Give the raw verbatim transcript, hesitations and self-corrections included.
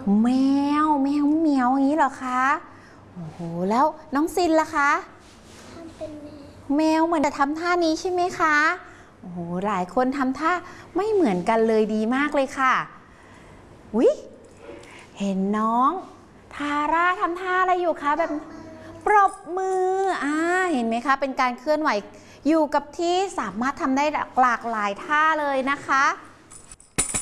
แมวแมวเหมียวอย่างนี้เหรอคะโอ้โหแล้วน้องซินล่ะคะทำเป็นแมวแมวเหมือนจะทำท่านี้ใช่ไหมคะโอ้โหหลายคนทำท่าไม่เหมือนกันเลยดีมากเลยค่ะอุ๊ยเห็นน้องทาร่าทำท่าอะไรอยู่คะแบบปรบมืออ่าเห็นไหมคะเป็นการเคลื่อนไหวอยู่กับที่สามารถทำได้หลากหลายท่าเลยนะคะ